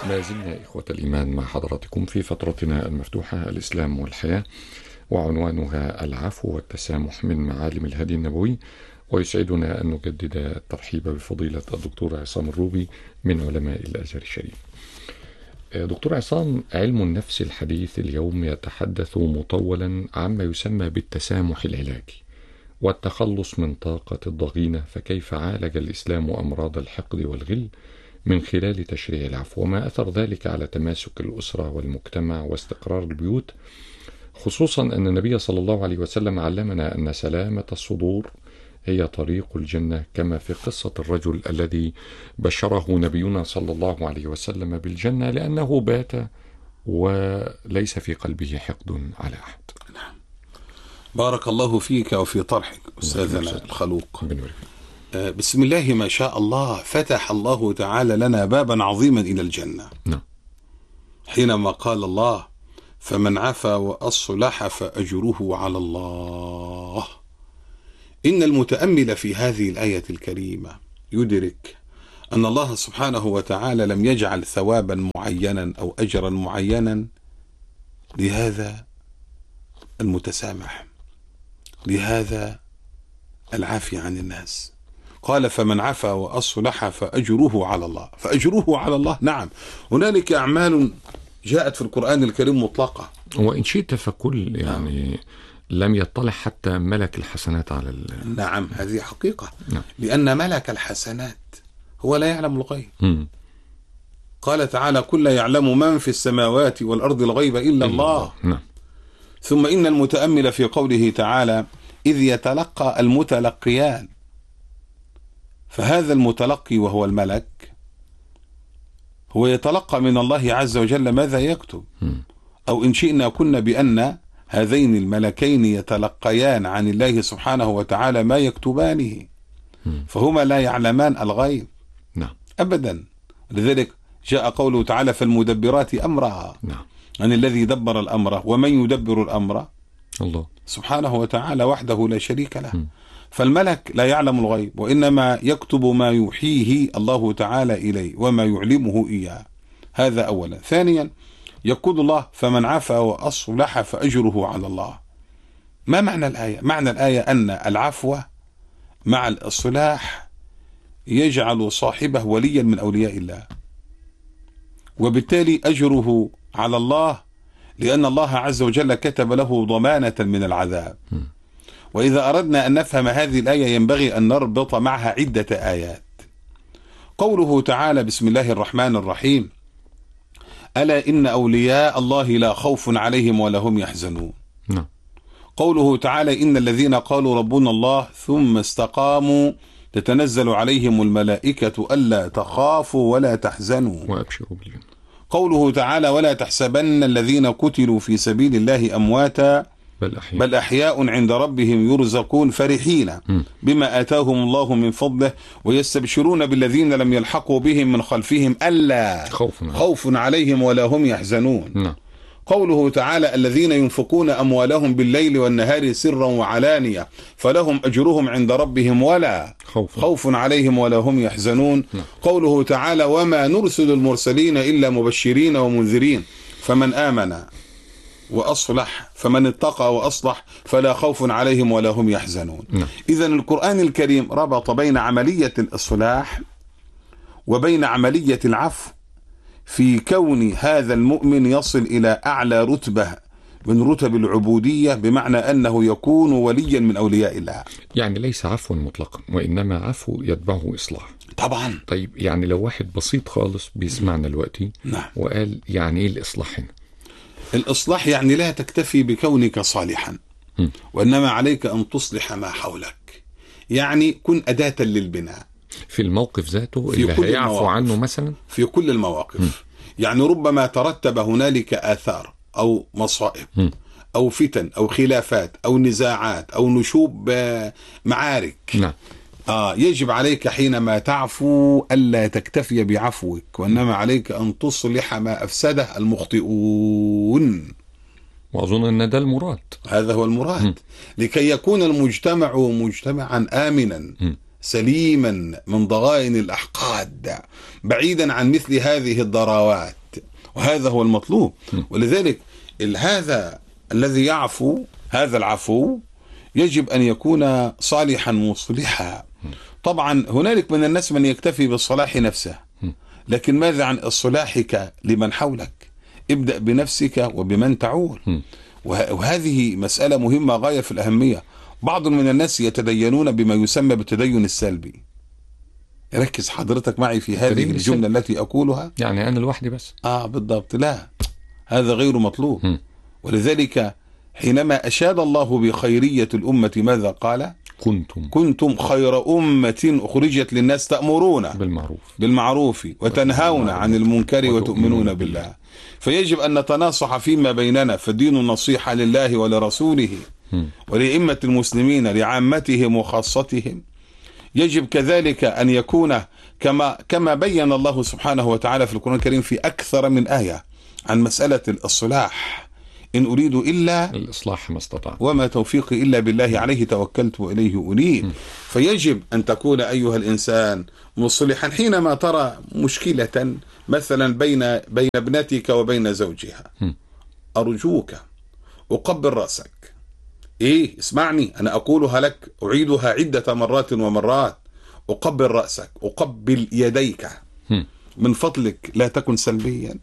ما زلنا إخوة الإيمان مع حضراتكم في فترتنا المفتوحة الإسلام والحياة، وعنوانها العفو والتسامح من معالم الهدي النبوي. ويسعدنا أن نجدد الترحيب بفضيلة الدكتور عصام الروبي من علماء الأزهر الشريف. دكتور عصام، علم النفس الحديث اليوم يتحدث مطولا عما يسمى بالتسامح العلاجي والتخلص من طاقة الضغينة، فكيف عالج الإسلام أمراض الحقد والغل من خلال تشريع العفو، وما أثر ذلك على تماسك الأسرة والمجتمع واستقرار البيوت، خصوصا أن النبي صلى الله عليه وسلم علمنا أن سلامة الصدور هي طريق الجنة، كما في قصة الرجل الذي بشره نبينا صلى الله عليه وسلم بالجنة لأنه بات وليس في قلبه حقد على أحد. نعم. بارك الله فيك وفي طرحك أستاذنا الخلوق. بسم الله ما شاء الله، فتح الله تعالى لنا بابا عظيما إلى الجنة. نعم. حينما قال الله: فمن عفا وأصلح فأجره على الله. إن المتأمل في هذه الآية الكريمة يدرك أن الله سبحانه وتعالى لم يجعل ثوابا معينا أو أجرا معينا لهذا المتسامح، لهذا العافية عن الناس. قال: فمن عفا وأصلح فأجره على الله. فأجره على الله، نعم. هنالك أعمال جاءت في القرآن الكريم مطلقة، وإن شئت فكل يعني لم يطلع حتى ملك الحسنات على نعم، هذه حقيقة. نعم. لأن ملك الحسنات هو لا يعلم الغيب. قال تعالى: كل يعلم من في السماوات والأرض الغيب إلا الله. نعم. ثم إن المتأمل في قوله تعالى: إذ يتلقى المتلقيان، فهذا المتلقي وهو الملك هو يتلقى من الله عز وجل ماذا يكتب، أو إن شئنا كنا بأن هذين الملكين يتلقيان عن الله سبحانه وتعالى ما يكتبانه، فهما لا يعلمان الغيب. نعم. أبدا. لذلك جاء قوله تعالى: فالمدبرات أمرها. نعم. عن الذي دبر الأمر، ومن يدبر الأمر الله سبحانه وتعالى وحده لا شريك له. فالملك لا يعلم الغيب، وإنما يكتب ما يوحيه الله تعالى إليه وما يعلمه إياه. هذا أولا. ثانيا، يقول الله: فمن عفا وأصلح فأجره على الله. ما معنى الآية؟ معنى الآية أن العفو مع الإصلاح يجعل صاحبه وليا من أولياء الله، وبالتالي أجره على الله، لأن الله عز وجل كتب له ضمانة من العذاب. وإذا أردنا أن نفهم هذه الآية ينبغي أن نربط معها عدة آيات. قوله تعالى: بسم الله الرحمن الرحيم: ألا إن أولياء الله لا خوف عليهم ولا هم يحزنون. نعم. قوله تعالى: إن الذين قالوا ربنا الله ثم استقاموا تتنزل عليهم الملائكة ألا تخافوا ولا تحزنوا وأبشروا بالجنة. قوله تعالى: ولا تحسبن الذين قتلوا في سبيل الله أمواتا بل أحياء عند ربهم يرزقون فرحين بما آتاهم الله من فضله ويستبشرون بالذين لم يلحقوا بهم من خلفهم ألا خوف عليهم ولا هم يحزنون. نعم. قوله تعالى: الذين ينفقون أموالهم بالليل والنهار سرا وعلانية فلهم أجرهم عند ربهم ولا خوف عليهم ولا هم يحزنون. قوله تعالى: وما نرسل المرسلين إلا مبشرين ومنذرين فمن آمن وأصلح فمن اتقى وأصلح فلا خوف عليهم ولا هم يحزنون. إذن القرآن الكريم ربط بين عملية الإصلاح وبين عملية العفو في كون هذا المؤمن يصل إلى أعلى رتبة من رتب العبودية، بمعنى أنه يكون وليا من أولياء الله. يعني ليس عفوا مطلقا، وإنما عفو يتبعه إصلاح. طبعا. طيب، يعني لو واحد بسيط خالص بيسمعنا دلوقتي وقال يعني إيه الإصلاح هنا؟ الإصلاح يعني لا تكتفي بكونك صالحا، وإنما عليك أن تصلح ما حولك. يعني كن أداة للبناء في الموقف ذاته اللي هيعفو عنه مثلا، في كل المواقف. يعني ربما ترتب هنالك آثار أو مصائب أو فتن أو خلافات أو نزاعات أو نشوب معارك. نعم. يجب عليك حينما تعفو ألا تكتفي بعفوك، وإنما عليك أن تصلح ما أفسده المخطئون. وأظن أن ده المراد. هذا هو المراد. لكي يكون المجتمع مجتمعا آمنا سليما من ضغائن الأحقاد، بعيدا عن مثل هذه الضراوات، وهذا هو المطلوب. ولذلك هذا الذي يعفو، هذا العفو يجب أن يكون صالحا مصلحا. طبعا هنالك من الناس من يكتفي بالصلاح نفسه، لكن ماذا عن إصلاحك لمن حولك؟ ابدأ بنفسك وبمن تعول. وهذه مسألة مهمة غاية في الأهمية. بعض من الناس يتدينون بما يسمى بالتدين السلبي. ركز حضرتك معي في هذه الجملة التي أقولها. يعني أنا لوحدي بس؟ بالضبط. لا، هذا غير مطلوب. ولذلك حينما أشاد الله بخيرية الأمة ماذا قال؟ كنتم خير أمة أخرجت للناس تأمرون بالمعروف وتنهون عن المنكر وتؤمنون بالله. فيجب أن نتناصح فيما بيننا، فالدين النصيحة لله ولرسوله ولأئمة المسلمين لعامتهم وخاصتهم. يجب كذلك أن يكون كما بين الله سبحانه وتعالى في القرآن الكريم في أكثر من آية عن مسألة الإصلاح. إن أريد إلا الإصلاح ما استطعت وما توفيقي إلا بالله عليه توكلت وإليه أنيب. فيجب أن تكون أيها الإنسان مصلحا حينما ترى مشكلة مثلا بين ابنتك وبين زوجها. أرجوك أقبل رأسك. اسمعني، أنا أقولها لك، أعيدها عدة مرات ومرات. أقبل رأسك، أقبل يديك. من فضلك لا تكن سلبيا.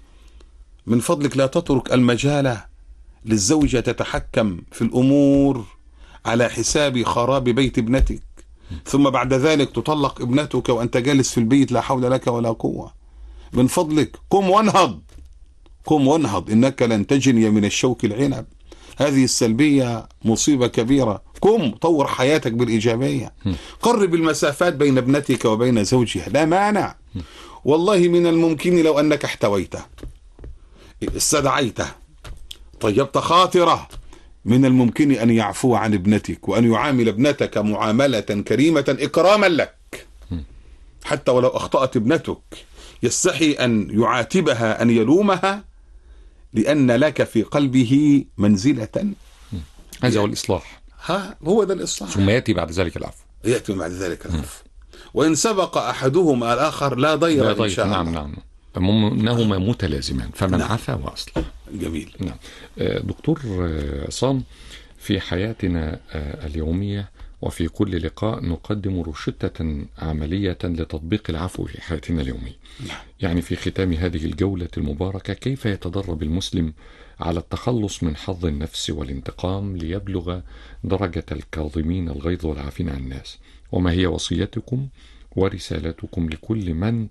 من فضلك لا تترك المجال للزوجة تتحكم في الأمور على حساب خراب بيت ابنتك، ثم بعد ذلك تطلق ابنتك وأنت جالس في البيت لا حول لك ولا قوة. من فضلك قم وانهض، قم وانهض، إنك لن تجني من الشوك العنب. هذه السلبية مصيبة كبيرة. قم طور حياتك بالإيجابية. قرب المسافات بين ابنتك وبين زوجها، لا مانع. والله من الممكن لو أنك احتويته، استدعيته، طيبت خاطره، من الممكن أن يعفو عن ابنتك وأن يعامل ابنتك معاملة كريمة إكراما لك. حتى ولو أخطأت ابنتك يستحي أن يعاتبها، أن يلومها، لأن لك في قلبه منزلة. هذا هو الإصلاح. هو ده الإصلاح. ثم يأتي بعد ذلك العفو. يأتي بعد ذلك العفو. وإن سبق أحدهما الآخر لا ضير إن شاء الله. نعم. إنهما متلازمان، فمن عفا وأصلح. جميل. نعم. دكتور عصام، في حياتنا اليومية وفي كل لقاء نقدم روشتة عملية لتطبيق العفو في حياتنا اليومية. يعني في ختام هذه الجولة المباركة، كيف يتدرب المسلم على التخلص من حظ النفس والانتقام ليبلغ درجة الكاظمين الغيظ والعافين عن الناس؟ وما هي وصيتكم ورسالتكم لكل من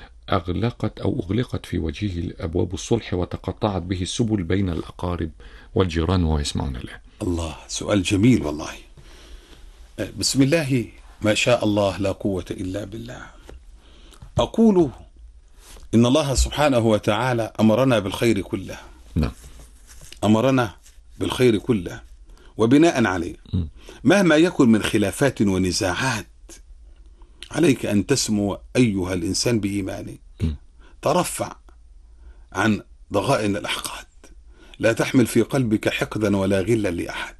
أغلقت في وجهه أبواب الصلح وتقطعت به السبل بين الأقارب والجيران ويسمعون له؟ الله، سؤال جميل والله. بسم الله ما شاء الله لا قوة إلا بالله. أقول إن الله سبحانه وتعالى أمرنا بالخير كله. نعم. أمرنا بالخير كله، وبناء عليه مهما يكن من خلافات ونزاعات، عليك أن تسمو أيها الإنسان بإيمانك. ترفع عن ضغائن الأحقاد، لا تحمل في قلبك حقدا ولا غلا لأحد.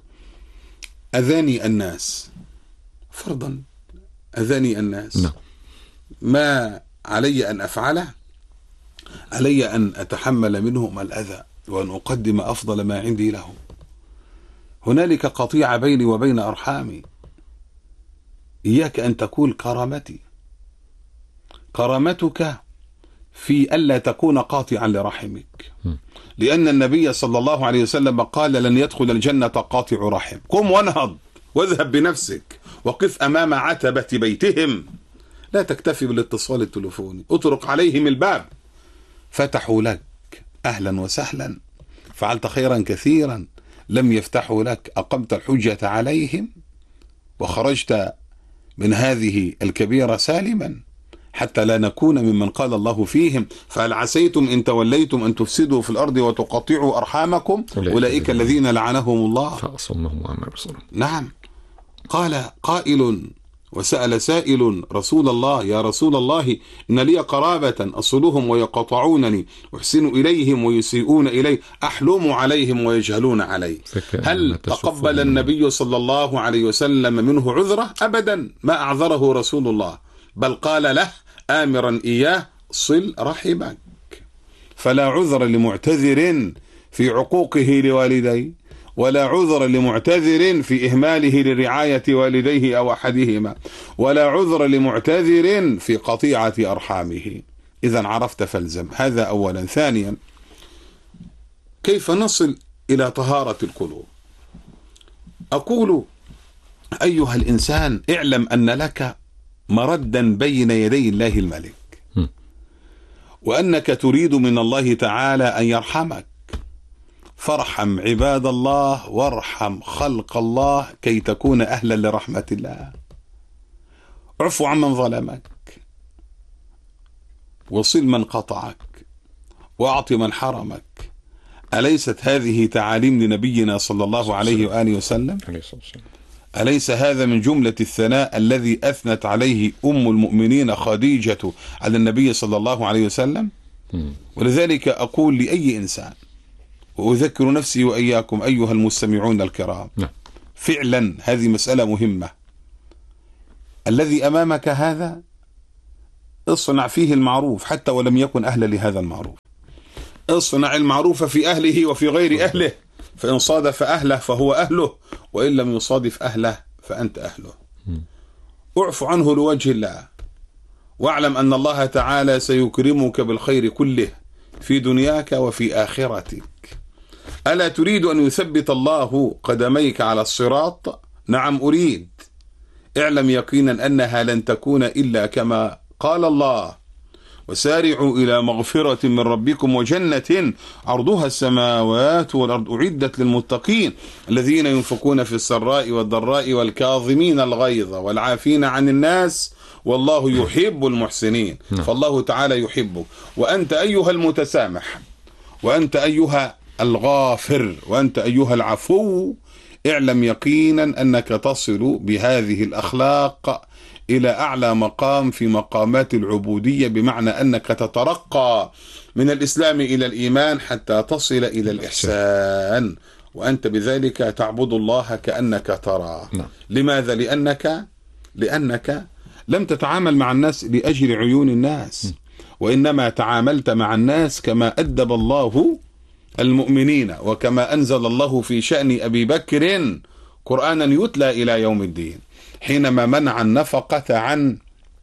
أذاني الناس فرضا، أذاني الناس، ما علي أن أفعله، علي أن أتحمل منهم الأذى وأن أقدم أفضل ما عندي لهم. هنالك قطيعة بيني وبين أرحامي، إياك أن تقول كرامتي. كرامتك في ألا تكون قاطعا لرحمك، لأن النبي صلى الله عليه وسلم قال لن يدخل الجنة قاطع رحم. قم وانهض واذهب بنفسك وقف أمام عتبة بيتهم، لا تكتفي بالاتصال التلفوني، اطرق عليهم الباب، فتحوا لك أهلا وسهلا، فعلت خيرا كثيرا. لم يفتحوا لك، أقمت الحجة عليهم وخرجت من هذه الكبيرة سالما، حتى لا نكون ممن قال الله فيهم فهل عسيتم إن توليتم أن تفسدوا في الأرض وتقطعوا أرحامكم أولئك الذين لعنهم الله فأصمهم وأعمى بصرهم. نعم. قال قائل وسأل سائل رسول الله: يا رسول الله، إن لي قرابة أصلهم ويقطعونني، أحسن إليهم ويسيئون إلي، أحلم عليهم ويجهلون علي. هل تقبل النبي صلى الله عليه وسلم منه عذره؟ أبدا، ما أعذره رسول الله، بل قال له آمرا إياه: صل رحمك. فلا عذر لمعتذر في عقوقه لوالديه، ولا عذر لمعتذر في إهماله لرعاية والديه أو أحدهما، ولا عذر لمعتذر في قطيعة أرحامه. إذا عرفت فالزم. هذا أولا. ثانيا، كيف نصل إلى طهارة القلوب؟ أقول: أيها الإنسان، اعلم أن لك مردا بين يدي الله الملك، وأنك تريد من الله تعالى أن يرحمك، فارحم عباد الله وارحم خلق الله كي تكون أهلا لرحمة الله. اعفو عمن ظلمك، وصل من قطعك، واعط من حرمك. أليست هذه تعاليم لنبينا صلى الله عليه وآله وسلم؟ أليس هذا من جملة الثناء الذي أثنت عليه أم المؤمنين خديجة على النبي صلى الله عليه وسلم؟ ولذلك أقول لأي إنسان، وأذكر نفسي وإياكم أيها المستمعون الكرام، فعلا هذه مسألة مهمة. الذي أمامك هذا اصنع فيه المعروف حتى ولم يكن أهلا لهذا المعروف. اصنع المعروف في أهله وفي غير أهله، فإن صادف أهله فهو أهله، وإن لم يصادف أهله فأنت أهله. اعفو عنه لوجه الله، واعلم أن الله تعالى سيكرمك بالخير كله في دنياك وفي آخرتك. ألا تريد أن يثبت الله قدميك على الصراط؟ نعم أريد. اعلم يقينا أنها لن تكون إلا كما قال الله: وسارعوا إلى مغفرة من ربكم وجنة عرضها السماوات والأرض أعدت للمتقين الذين ينفقون في السراء والضراء والكاظمين الغيظ والعافين عن الناس والله يحب المحسنين. فالله تعالى يحبك، وأنت أيها المتسامح، وأنت أيها الغافر، وأنت أيها العفو، اعلم يقينا أنك تصل بهذه الأخلاق إلى أعلى مقام في مقامات العبودية، بمعنى أنك تترقى من الإسلام إلى الإيمان حتى تصل إلى الإحسان، وأنت بذلك تعبد الله كأنك تراه. لماذا؟ لأنك لم تتعامل مع الناس لأجل عيون الناس، وإنما تعاملت مع الناس كما أدب الله المؤمنين، وكما أنزل الله في شأن أبي بكر قرآنا يتلى إلى يوم الدين، حينما منع النفقة عن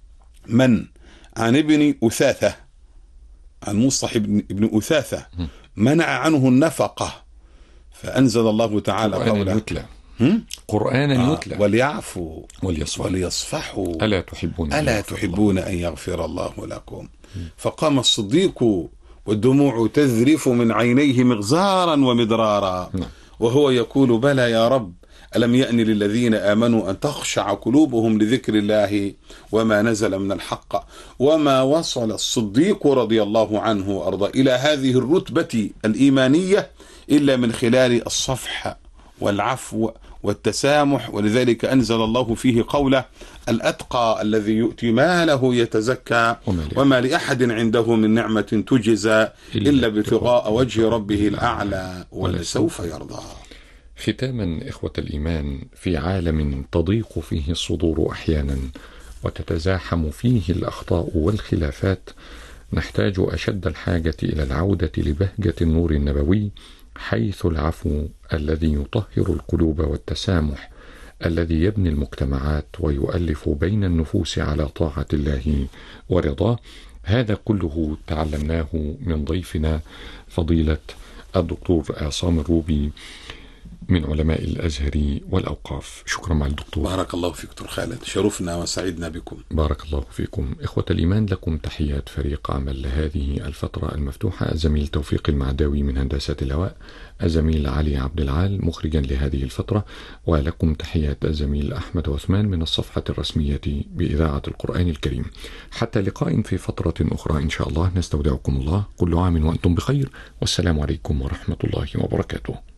ابن أثاثة، عن مصطح ابن أثاثة، منع عنه النفقة، فأنزل الله تعالى قوله: قرآنا يتلى وليعفوا وليصفحوا ألا تحبون أن يغفر الله لكم. فقام الصديق والدموع تذرف من عينيه مغزارا ومدرارا، وهو يقول: بلى يا رب، ألم يأن للذين آمنوا أن تخشع قلوبهم لذكر الله وما نزل من الحق. وما وصل الصديق رضي الله عنه وأرضاه إلى هذه الرتبة الإيمانية إلا من خلال الصفح والعفو والتسامح. ولذلك أنزل الله فيه قوله: الأتقى الذي يؤتي ماله يتزكى وما لأحد عنده من نعمة تجزى إلا ابتغاء وجه ربه الأعلى ولسوف يرضى. ختاما إخوة الإيمان، في عالم تضيق فيه الصدور أحيانا وتتزاحم فيه الأخطاء والخلافات، نحتاج أشد الحاجة إلى العودة لبهجة النور النبوي، حيث العفو الذي يطهر القلوب والتسامح الذي يبني المجتمعات ويؤلف بين النفوس على طاعة الله ورضاه. هذا كله تعلمناه من ضيفنا فضيلة الدكتور عصام الروبي من علماء الأزهر والأوقاف. شكرا مع الدكتور. بارك الله فيك دكتور خالد، شرفنا وسعدنا بكم. بارك الله فيكم. إخوة الإيمان، لكم تحيات فريق عمل هذه الفترة المفتوحة: الزميل توفيق المعداوي من هندسة الهواء، الزميل علي عبد العال مخرجا لهذه الفترة، ولكم تحيات الزميل أحمد عثمان من الصفحة الرسمية بإذاعة القرآن الكريم. حتى لقاء في فترة أخرى إن شاء الله، نستودعكم الله، كل عام وأنتم بخير، والسلام عليكم ورحمة الله وبركاته.